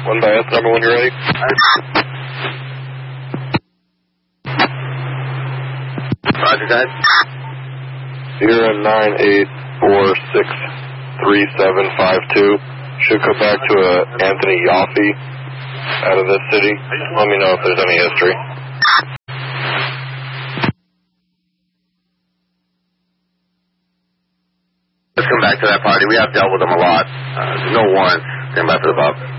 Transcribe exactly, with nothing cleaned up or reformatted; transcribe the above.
One by S number when you're ready. Roger that. Sierra nine eight four six three seven five two. Should come back to a Anthony Yaffe out of this city. Let me know if there's any history. Let's come back to that party. We have dealt with them a lot. Uh, no warrants. Stand by for the Bob.